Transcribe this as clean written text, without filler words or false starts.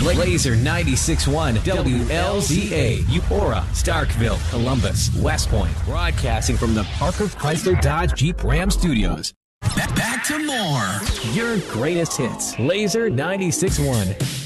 Laser 96.1 WLZA, Eupora, Starkville, Columbus, West Point. Broadcasting from the Parker Chrysler Dodge Jeep Ram Studios. Back to more. Your greatest hits. Laser 96.1.